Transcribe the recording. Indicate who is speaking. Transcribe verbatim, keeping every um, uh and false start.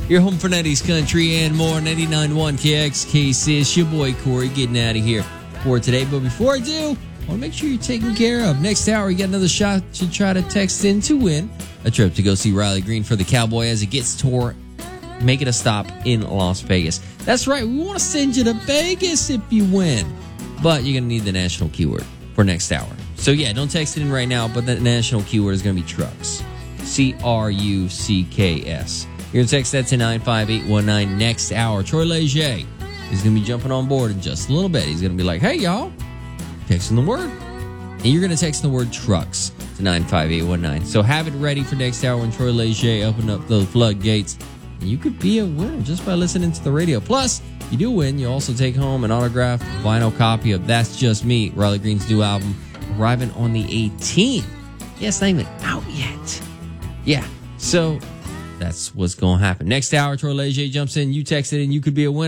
Speaker 1: Your home for nineties country and more. ninety-nine point one K X K C S. Your boy Corey getting out of here for today. But before I do, I want to make sure you're taken care of. Next hour, you got another shot to try to text in to win a trip to go see Riley Green for the Cowboy as it gets toward making a stop in Las Vegas. That's right. We want to send you to Vegas if you win. But you're going to need the national keyword for next hour. So, yeah, don't text it in right now, but the national keyword is going to be trucks. C R U C K S. You're going to text that to nine five eight one nine next hour. Troy Leger is going to be jumping on board in just a little bit. He's going to be like, hey, y'all, texting the word. And you're going to text the word trucks to nine five eight one nine. So have it ready for next hour when Troy Leger open up those floodgates. And you could be a winner just by listening to the radio. Plus, you do win. You also take home an autographed vinyl copy of That's Just Me, Riley Green's new album, arriving on the eighteenth. Yeah, it's not even out yet. Yeah, so that's what's going to happen. Next hour, Troy Leger jumps in. You text it, and you could be a winner.